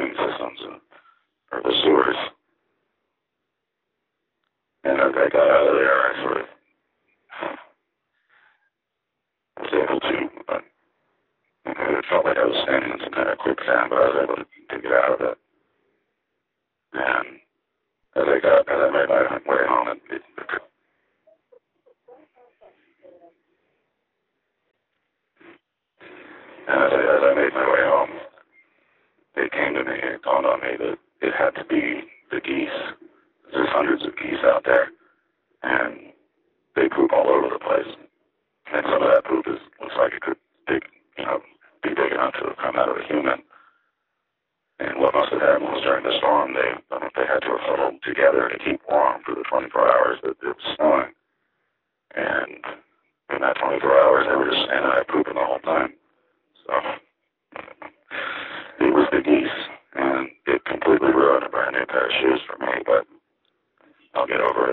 plumbing systems or the sewers. And as I got out of there, I sort of was able to, it felt like I was standing in some kind of quicksand, but I was able to get out of it. And as I made my way home, as I made my way home, it came to me, it dawned on me that it had to be the geese. There's hundreds of geese out there, and they poop all over the place. And some of that poop looks like it could be big enough to have come out of a human. And what must have happened was during the storm, they had to have huddled together to keep warm for the 24 hours that it was snowing. And in that 24 hours, they were just standing there pooping the whole time. So it was the geese, and it completely ruined a brand new pair of shoes for me, but I'll get over it.